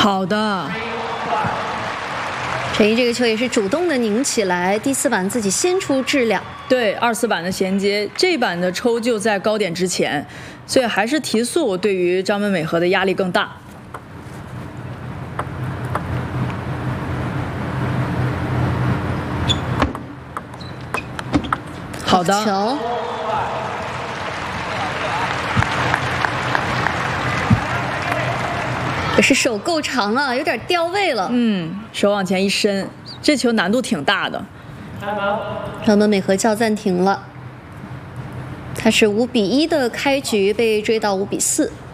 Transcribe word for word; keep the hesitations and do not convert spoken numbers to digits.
好的。 陈怡这个球也是主动的拧起来，第四板自己先出质量。 对，二四板的衔接，这板的抽就在高点之前，所以还是提速对于张本美和的压力更大。好的。 球。可是手够长啊，有点掉位了。 嗯，手往前一伸，这球难度挺大的。 张本美和叫暂停了。它是五比一的开局，被追到五比四。